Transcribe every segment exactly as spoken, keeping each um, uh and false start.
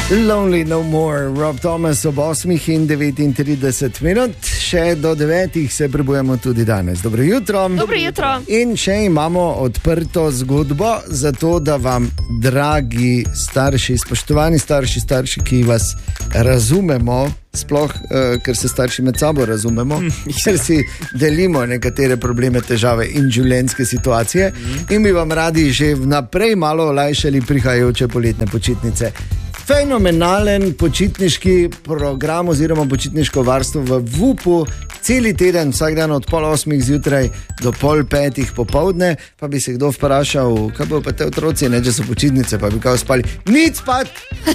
Lonely No More, Rob Thomas ob osmih in devetintrideset minut, še do devetih se prebujemo tudi danes. Dobro jutro. Dobro jutro. In še imamo odprto zgodbo, zato da vam, dragi starši, spoštovani starši, starši, ki vas razumemo, sploh, uh, ker se starši med sabo razumemo, ker si delimo nekatere probleme, težave in življenjske situacije in bi vam radi že vnaprej malo olajšali prihajajoče poletne počitnice. Fenomenalen počitniški program oziroma počitniško varstvo v vupu, celi teden, vsak dan od pol osmih zjutraj do pol petih popovdne, pa bi se kdo vprašal, kaj bo pa te otroci, ne, če so počitnice, pa bi kao spali, nič spat!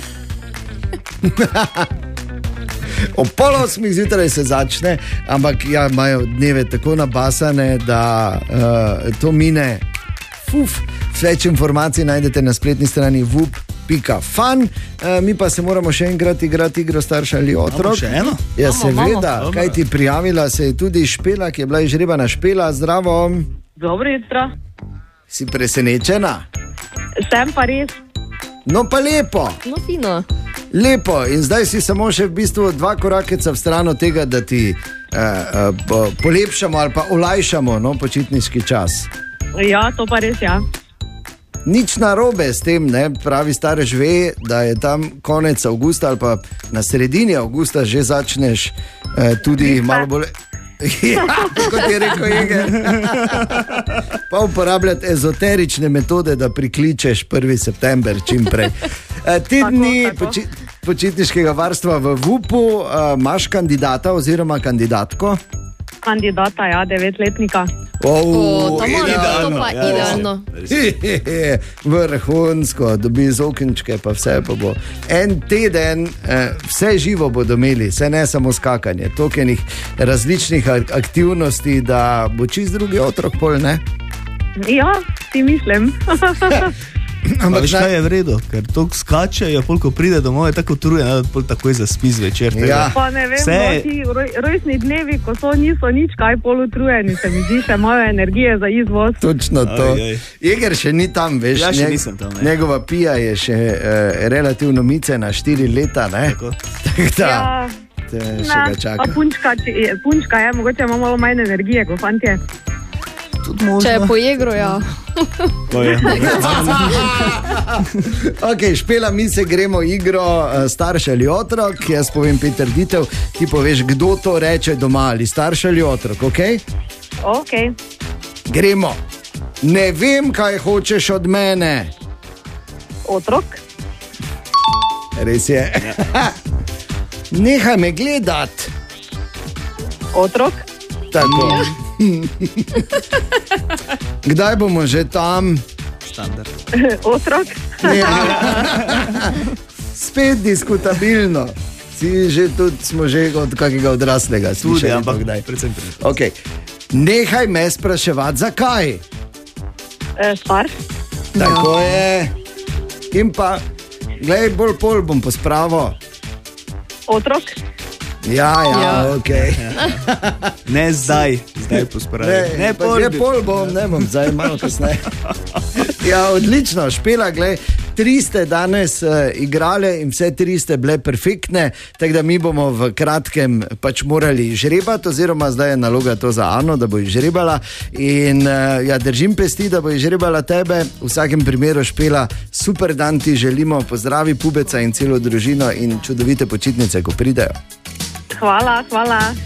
O pol osmih zjutraj se začne, ampak ja, imajo dneve tako nabasane, da uh, to mine. Fuf, več informacij najdete na spletni strani vup pika fun. Uh, mi pa se moramo še enkrat igrati igro starša ali otrok. Še eno? Ja, Mamo, seveda, mamo. kaj ti prijavila se je tudi Špela, ki je bila izžrebana. Špela, zdravo. Dobro jutro. Si presenečena? Sem pa res. No pa lepo. No, fino. Lepo, in zdaj si samo še v bistvu dva korakeca v stran od tega, da ti uh, uh, po, polepšamo ali pa olajšamo no, počitniški čas. Ja, to pa res, ja. Nič narobe s tem, ne? Pravi starež ve, da je tam konec avgusta ali pa na sredini avgusta že začneš uh, tudi Liste. malo bolj... Ja, kot je rekel Eger. Pa uporabljati ezoterične metode, da prikličeš prvi september čim prej. E, te Tako, dni tako. poči, počitniškega varstva v vupu a, imaš kandidata oziroma kandidatko? Kandidata, ja, devetletnika. Oh, O, to mora, to idealno, pa ja, idealno. Vrhunsko, dobi zokenčke, pa vse pa bo. En teden, eh, vse živo bodo imeli, vse ne samo skakanje, tokenih različnih ak- aktivnosti, da bo čist drugi otrok pol, ne? Ja, si mislim. Ampak veš, naj- kaj je v redu, ker to skače, ja, pol, ko pride domov, je tako utrujen, da pol takoj zaspi zvečer. tako Ja. da- Pa ne vem, Vse- no, ti roj, rojstni dnevi, ko so, niso nič kaj polutrujeni, se mi zdi, še imajo energije za izvoz. Točno to. Aj, aj. Jeger še ni tam, veš, Ja, še nisem tam, ne. njegova pija je še eh, relativno micena, štiri leta, ne? Tako. Tako da, Ja, te še ne, ga pa čaka. punčka, če je, punčka je, mogoče ima malo manj energije, kot fantje. Tudi možno. Če je po igro, ja. To je. Ok, Špela, mi se gremo igro uh, starš ali otrok, jaz povem pet trditev, ti poveš, kdo to reče doma, ali starš ali otrok, ok? Ok, Gremo. Ne vem, kaj hočeš od mene. otrok, Res je. Nehaj me gledat. otrok, Tako. Kdaj bomo že tam? Standard. otrok, Ja. Spet diskutabilno. Si že tudi, smo že od kakega odraslega Tudi, slišali to ampak kdaj. predvsem pri. Okay. Nehaj me spraševati, zakaj. eh, starš, Tako je. In pa, gledaj, bolj pol bom pospravil. otrok, Ja, ja, Ja. ok. Ne zdaj, zdaj pospravi. Ne, ne, pol, ne pol bom, ne bom, zdaj malo kasneje. Ja, odlično, Špela, glej, tri ste danes uh, igrale in vse tri ste bile perfektne, tako da mi bomo v kratkem pač morali žrebati, oziroma zdaj je naloga to za Ano, da bo izžrebala in uh, ja, držim pesti, da bo izžrebala tebe. V vsakem primeru, Špela, super dan ti želimo, pozdravi Pubeca in celo družino in čudovite počitnice, ko pridejo. hvala, hvala.